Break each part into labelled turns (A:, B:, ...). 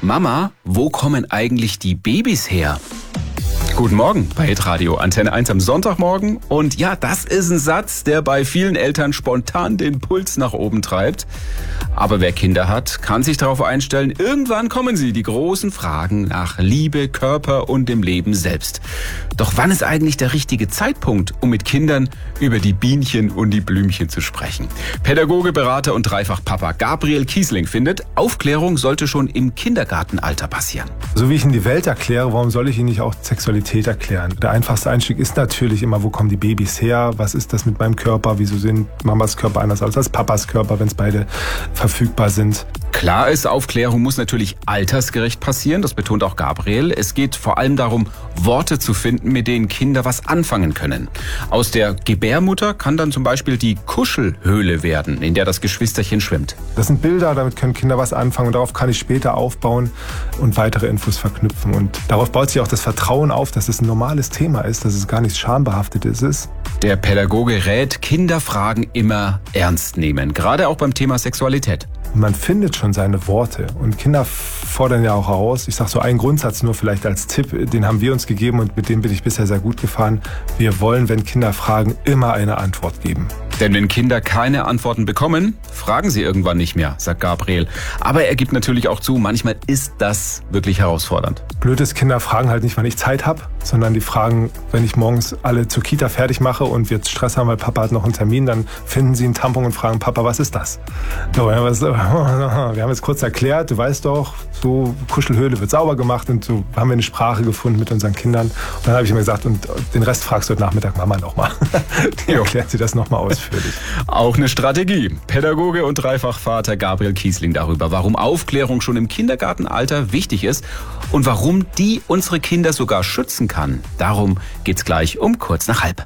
A: Mama, wo kommen eigentlich die Babys her? Guten Morgen bei Hitradio Antenne 1 am Sonntagmorgen. Und ja, das ist ein Satz, der bei vielen Eltern spontan den Puls nach oben treibt. Aber wer Kinder hat, kann sich darauf einstellen, irgendwann kommen sie, die großen Fragen nach Liebe, Körper und dem Leben selbst. Doch wann ist eigentlich der richtige Zeitpunkt, um mit Kindern über die Bienchen und die Blümchen zu sprechen? Pädagoge, Berater und Dreifach-Papa Gabriel Kiesling findet, Aufklärung sollte schon im Kindergartenalter passieren.
B: So wie ich Ihnen die Welt erkläre, warum soll ich Ihnen nicht auch Sexualität erklären? Der einfachste Einstieg ist natürlich immer, wo kommen die Babys her? Was ist das mit meinem Körper? Wieso sind Mamas Körper anders als Papas Körper, wenn es beide verfügbar sind?
A: Klar ist, Aufklärung muss natürlich altersgerecht passieren, das betont auch Gabriel. Es geht vor allem darum, Worte zu finden, mit denen Kinder was anfangen können. Aus der Gebärmutter kann dann zum Beispiel die Kuschelhöhle werden, in der das Geschwisterchen schwimmt.
B: Das sind Bilder, damit können Kinder was anfangen und darauf kann ich später aufbauen und weitere Infos verknüpfen. Und darauf baut sich auch das Vertrauen auf, dass es ein normales Thema ist, dass es gar nichts Schambehaftetes ist.
A: Der Pädagoge rät, Kinderfragen immer ernst nehmen, gerade auch beim Thema Sexualität.
B: Man findet schon seine Worte und Kinder fordern ja auch heraus. Ich sage so einen Grundsatz nur vielleicht als Tipp, den haben wir uns gegeben und mit dem bin ich bisher sehr gut gefahren. Wir wollen, wenn Kinder fragen, immer eine Antwort geben.
A: Denn wenn Kinder keine Antworten bekommen, fragen sie irgendwann nicht mehr, sagt Gabriel. Aber er gibt natürlich auch zu, manchmal ist das wirklich herausfordernd.
B: Blöd ist, Kinder fragen halt nicht, wann ich Zeit habe, sondern die fragen, wenn ich morgens alle zur Kita fertig mache und wir jetzt Stress haben, weil Papa hat noch einen Termin, dann finden sie einen Tampon und fragen, Papa, was ist das? So, wir haben jetzt kurz erklärt, du weißt doch, so Kuschelhöhle wird sauber gemacht und so haben wir eine Sprache gefunden mit unseren Kindern. Und dann habe ich immer gesagt, und den Rest fragst du heute Nachmittag Mama nochmal. Die erklärt sie das nochmal ausführlich.
A: Auch eine Strategie. Pädagoge und Dreifachvater Gabriel Kiesling darüber, warum Aufklärung schon im Kindergartenalter wichtig ist und warum die unsere Kinder sogar schützen kann. Darum geht's gleich um kurz nach halb.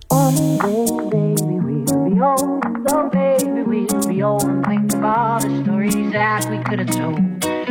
C: Think about the stories that we could have told.